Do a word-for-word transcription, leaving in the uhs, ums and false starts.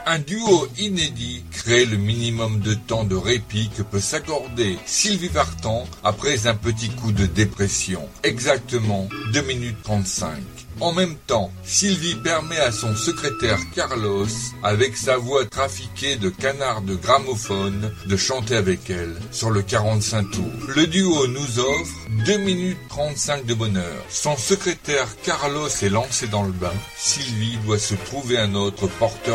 Un duo inédit crée le minimum de temps de répit que peut s'accorder Sylvie Vartan après un petit coup de dépression. Exactement deux minutes trente-cinq. En même temps, Sylvie permet à son secrétaire Carlos, avec sa voix trafiquée de canard de gramophone, de chanter avec elle sur le quarante-cinq tours. Le duo nous offre deux minutes trente-cinq de bonheur. Son secrétaire Carlos est lancé dans le bain. Sylvie doit se trouver un autre porteur